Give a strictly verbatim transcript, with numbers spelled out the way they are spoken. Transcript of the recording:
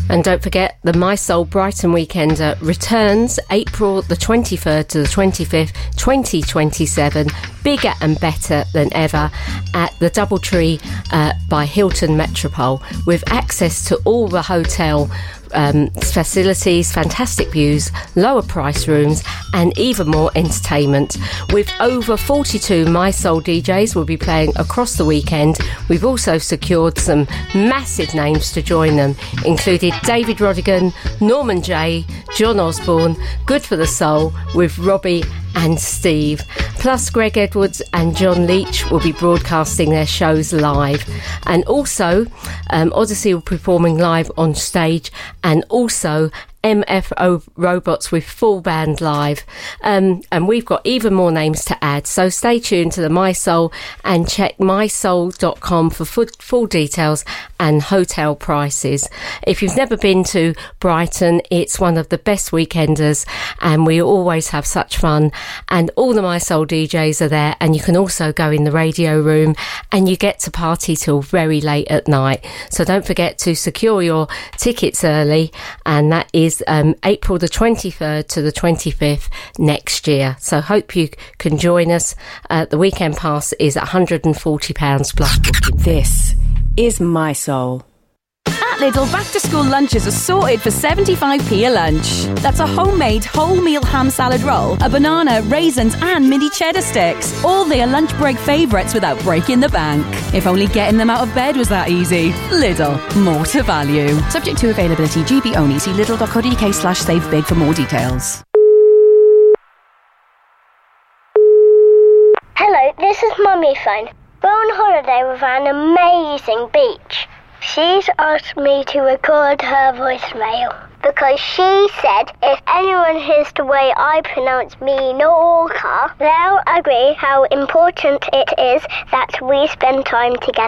And don't forget, the My Soul Brighton Weekender returns April the twenty-third to the twenty-fifth, twenty twenty-seven, bigger and better than ever, at the Doubletree uh, by Hilton Metropole, with access to all the hotel Um, facilities, fantastic views, lower price rooms, and even more entertainment. With over forty-two My Soul D Js will be playing across the weekend. We've also secured some massive names to join them, including David Rodigan, Norman Jay, John Osborne, Good for the Soul with Robbie and Steve. Plus Greg Edwards and John Leach will be broadcasting their shows live. And also um, Odyssey will be performing live on stage, and also M F O Robots with full band live. Um, and we've got even more names to add, so stay tuned to the My Soul and check my soul dot com for full, full details and hotel prices. If you've never been to Brighton, it's one of the best weekenders, and we always have such fun, and all the My Soul D Js are there, and you can also go in the radio room and you get to party till very late at night. So don't forget to secure your tickets early, and that is Um, April the twenty-third to the twenty-fifth next year. So hope you can join us. Uh, the weekend pass is one hundred forty pounds plus booking. This is My Soul. At Lidl, back-to-school lunches are sorted for seventy-five p a lunch. That's a homemade wholemeal ham salad roll, a banana, raisins and mini cheddar sticks. All their lunch break favourites without breaking the bank. If only getting them out of bed was that easy. Lidl, more to value. Subject to availability, G B only. See lidl dot co dot uk slash save big for more details. Hello, this is Mummy phone. We're on holiday with an amazing beach. She's asked me to record her voicemail because she said if anyone hears the way I pronounce Menorca, they'll agree how important it is that we spend time together.